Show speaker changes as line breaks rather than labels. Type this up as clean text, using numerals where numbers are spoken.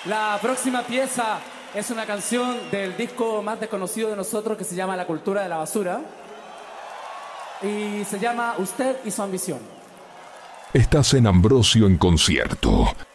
La próxima pieza es una canción del disco más desconocido de nosotros que se llama La cultura de la basura y se llama Usted y su ambición.
Estás en Ambrosio en concierto.